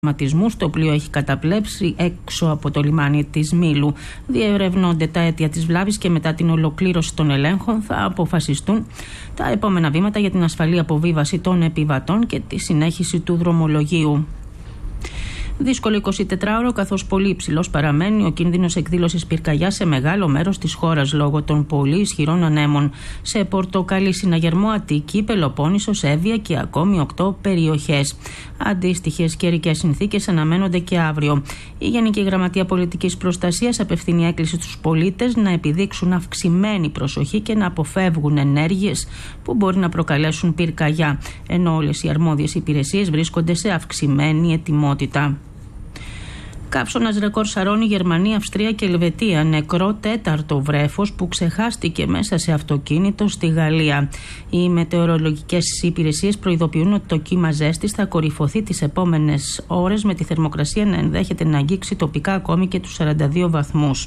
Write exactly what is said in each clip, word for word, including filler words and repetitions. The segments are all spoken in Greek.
Το πλοίο έχει καταπλέψει έξω από το λιμάνι της Μήλου. Διερευνώνται τα αίτια της βλάβης και μετά την ολοκλήρωση των ελέγχων θα αποφασιστούν τα επόμενα βήματα για την ασφαλή αποβίβαση των επιβατών και τη συνέχιση του δρομολογίου. Δύσκολο εικοσιτετράωρο, καθώς πολύ υψηλός παραμένει ο κίνδυνος εκδήλωσης πυρκαγιάς σε μεγάλο μέρος της χώρας λόγω των πολύ ισχυρών ανέμων. Σε πορτοκαλί συναγερμό, Αττική, Πελοπόννησος, Εύβοια και ακόμη οκτώ περιοχές. Αντίστοιχες καιρικές συνθήκες αναμένονται και αύριο. Η Γενική Γραμματεία Πολιτικής Προστασίας απευθύνει έκκληση στους πολίτες να επιδείξουν αυξημένη προσοχή και να αποφεύγουν ενέργειες που μπορεί να προκαλέσουν πυρκαγιά, ενώ όλες οι αρμόδιες υπηρεσίες βρίσκονται σε αυξημένη ετοιμότητα. Κάψονας ρεκόρ σαρώνει Γερμανία, Αυστρία και Ελβετία. Νεκρό τέταρτο βρέφος που ξεχάστηκε μέσα σε αυτοκίνητο στη Γαλλία. Οι μετεωρολογικές υπηρεσίες προειδοποιούν ότι το κύμα ζέστης θα κορυφωθεί τις επόμενες ώρες, με τη θερμοκρασία να ενδέχεται να αγγίξει τοπικά ακόμη και τους σαράντα δύο βαθμούς.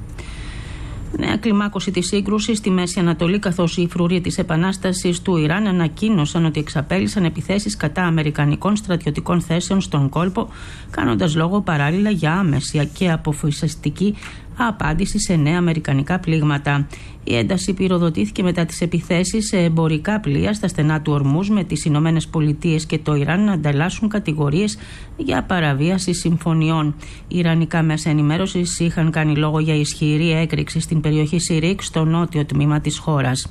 Νέα κλιμάκωση της σύγκρουσης στη Μέση Ανατολή, καθώς οι φρουροί της Επανάστασης του Ιράν ανακοίνωσαν ότι εξαπέλυσαν επιθέσεις κατά αμερικανικών στρατιωτικών θέσεων στον κόλπο, κάνοντας λόγο παράλληλα για άμεση και αποφασιστική απάντηση σε νέα αμερικανικά πλήγματα. Η ένταση πυροδοτήθηκε μετά τις επιθέσεις σε εμπορικά πλοία στα στενά του Ορμούζ, με τις Ηνωμένες Πολιτείες και το Ιράν να ανταλλάσσουν κατηγορίες για παραβίαση συμφωνιών. Οι ιρανικά μέσα ενημέρωσης είχαν κάνει λόγο για ισχυρή έκρηξη στην περιοχή Σιρίκ, στο νότιο τμήμα της χώρας.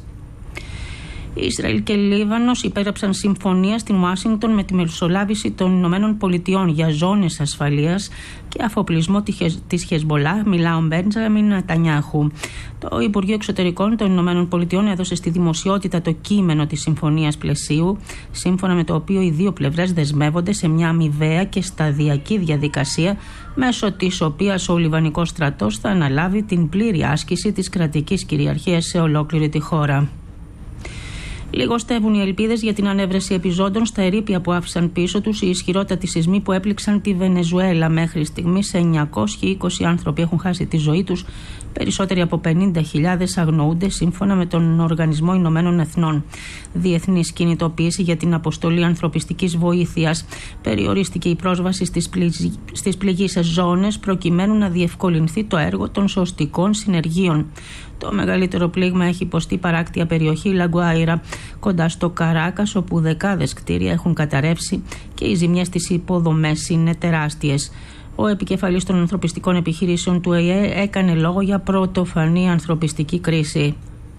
Ισραήλ και Λίβανος υπέγραψαν συμφωνία στην Ουάσιγκτον με τη μεσολάβηση των Ηνωμένων Πολιτειών για ζώνες ασφαλείας και αφοπλισμό της Χεσμολάχ, μιλά ο Μπέντζαμιν Νετανιάχου. Το Υπουργείο Εξωτερικών των Ηνωμένων Πολιτειών έδωσε στη δημοσιότητα το κείμενο της συμφωνίας πλαισίου, σύμφωνα με το οποίο οι δύο πλευρές δεσμεύονται σε μια αμοιβαία και σταδιακή διαδικασία, μέσω της οποίας ο Λιβανικός στρατός θα αναλάβει την πλήρη άσκηση της κρατικής κυριαρχίας σε ολόκληρη τη χώρα. Λιγοστεύουν οι ελπίδες για την ανέβρεση επιζώντων στα ερείπια που άφησαν πίσω τους οι ισχυρότατοι σεισμοί που έπληξαν τη Βενεζουέλα. Μέχρι στιγμής εννιακόσιοι είκοσι άνθρωποι έχουν χάσει τη ζωή τους, περισσότεροι από πενήντα χιλιάδες αγνοούνται, σύμφωνα με τον Οργανισμό Ηνωμένων Εθνών. Διεθνής κινητοποίηση για την αποστολή ανθρωπιστικής βοήθειας. Περιορίστηκε η πρόσβαση στις, πληγ... στις πληγείσες ζώνες προκειμένου να διευκολυνθεί το έργο των σωστικών συνεργείων. Το μεγαλύτερο πλήγμα έχει υποστεί παράκτια περιοχή Λαγκουάιρα, κοντά στο Καράκας, όπου δεκάδες κτίρια έχουν καταρρεύσει και οι ζημιές στις υποδομές είναι τεράστιες. Ο επικεφαλής των ανθρωπιστικών επιχειρήσεων του Ο Η Ε έκανε λόγο για πρωτοφανή ανθρωπιστική κρίση.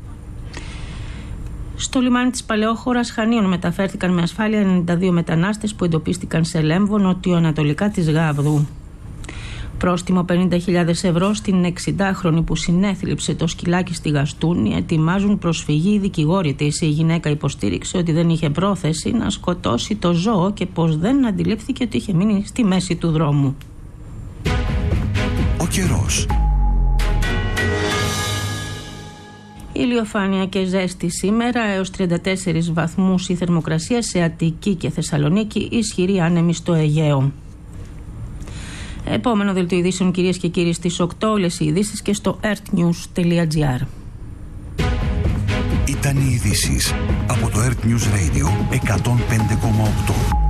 Στο λιμάνι της Παλαιόχωρας Χανίων μεταφέρθηκαν με ασφάλεια ενενήντα δύο μετανάστες που εντοπίστηκαν σε Λέμβο, νοτιοανατολικά της Γάβδου. Πρόστιμο πενήντα χιλιάδες ευρώ στην εξηντάχρονη που συνέθλιψε το σκυλάκι στη Γαστούνη. Ετοιμάζουν προσφυγή οι δικηγόροι της. Η γυναίκα υποστήριξε ότι δεν είχε πρόθεση να σκοτώσει το ζώο και πως δεν αντιλήφθηκε ότι είχε μείνει στη μέση του δρόμου. Ο καιρός. Ηλιοφάνεια και ζέστη σήμερα, έως τριάντα τέσσερις βαθμούς η θερμοκρασία σε Αττική και Θεσσαλονίκη, ισχυρή άνεμη στο Αιγαίο. Επόμενο δελτίο ειδήσεων, κυρίες και κύριοι, στις οκτώ, όλες οι ειδήσεις και στο earthnews τελεία gr. Ήταν οι ειδήσεις από το Earth News Radio εκατόν πέντε κόμμα οκτώ.